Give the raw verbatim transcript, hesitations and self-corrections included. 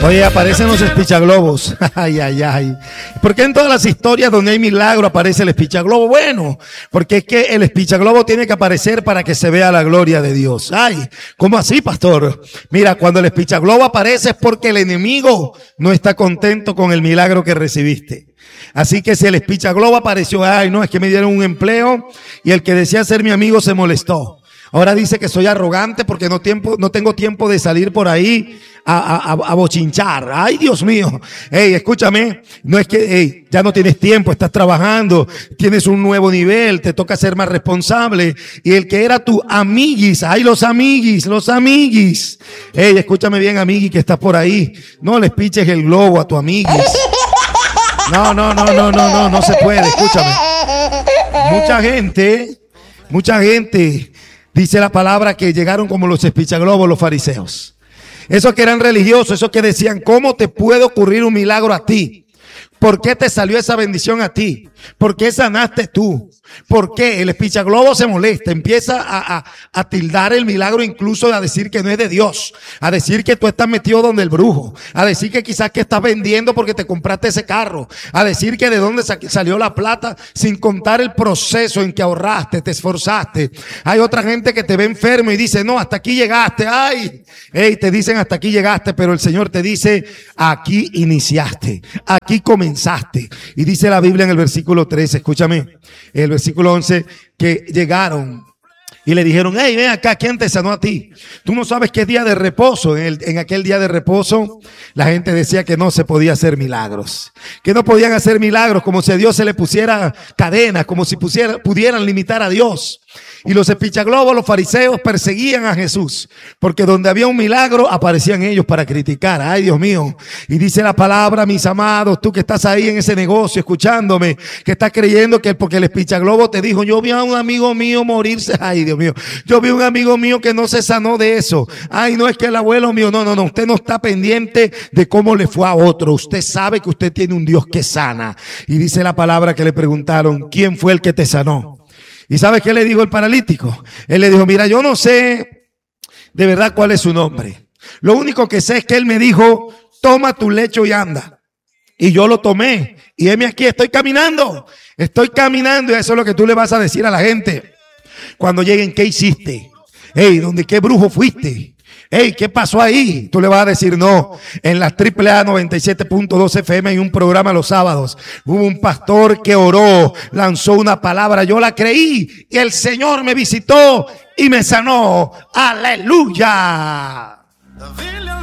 Oye, aparecen los espichaglobos. Ay, ay, ay. ¿Por qué en todas las historias donde hay milagro aparece el espichaglobo? Bueno, porque es que el espichaglobo tiene que aparecer para que se vea la gloria de Dios. Ay, ¿cómo así, pastor? Mira, cuando el espichaglobo aparece es porque el enemigo no está contento con el milagro que recibiste. Así que si el espichaglobo apareció, ay, no, es que me dieron un empleo y el que decía ser mi amigo se molestó. Ahora dice que soy arrogante porque no, tiempo, no tengo tiempo de salir por ahí a, a, a bochinchar. Ay, Dios mío. Ey, escúchame. No es que, ey, ya no tienes tiempo, estás trabajando, tienes un nuevo nivel, te toca ser más responsable. Y el que era tu amiguis, ay, los amiguis, los amiguis. Ey, escúchame bien, amigui, que estás por ahí. No les piches el globo a tu amiguis. No, no, no, no, no, no, no se puede, escúchame. Mucha gente, mucha gente... Dice la palabra que llegaron como los espichaglobos los fariseos. Esos que eran religiosos, esos que decían, ¿cómo te puede ocurrir un milagro a ti? ¿Por qué te salió esa bendición a ti? ¿Por qué sanaste tú? ¿Por qué? El espichaglobo se molesta, empieza a, a, a tildar el milagro, incluso a decir que no es de Dios, a decir que tú estás metido donde el brujo, a decir que quizás que estás vendiendo porque te compraste ese carro, a decir que de dónde salió la plata, sin contar el proceso en que ahorraste, te esforzaste. Hay otra gente que te ve enfermo y dice, no, hasta aquí llegaste, ay, hey, te dicen hasta aquí llegaste, pero el Señor te dice, aquí iniciaste, aquí comenzaste. Y dice la Biblia en el versículo trece, escúchame, el versículo once, que llegaron y le dijeron, hey, ven acá, ¿quién te sanó a ti? Tú no sabes que es día de reposo. En, el, en aquel día de reposo, la gente decía que no se podía hacer milagros, que no podían hacer milagros, como si a Dios se le pusiera cadenas, como si pusiera, pudieran limitar a Dios. Y los espichaglobos, los fariseos, perseguían a Jesús, porque donde había un milagro aparecían ellos para criticar. Ay, Dios mío. Y dice la palabra, mis amados, tú que estás ahí en ese negocio escuchándome, que estás creyendo que porque el espichaglobo te dijo, yo vi a un amigo mío morirse. Ay, Dios mío. Yo vi a un amigo mío que no se sanó de eso. Ay, no es que el abuelo mío. No, no, no. Usted no está pendiente de cómo le fue a otro. Usted sabe que usted tiene un Dios que sana. Y dice la palabra que le preguntaron, ¿quién fue el que te sanó? ¿Y sabes qué le dijo el paralítico? Él le dijo, mira, yo no sé de verdad cuál es su nombre. Lo único que sé es que él me dijo, toma tu lecho y anda. Y yo lo tomé. Y heme aquí, estoy caminando. Estoy caminando y eso es lo que tú le vas a decir a la gente. Cuando lleguen, ¿qué hiciste? Hey, ¿dónde qué brujo fuiste? Hey, ¿qué pasó ahí? Tú le vas a decir, no, en la triple A noventa y siete punto dos F M hay un programa los sábados. Hubo un pastor que oró, lanzó una palabra, yo la creí y el Señor me visitó y me sanó. ¡Aleluya!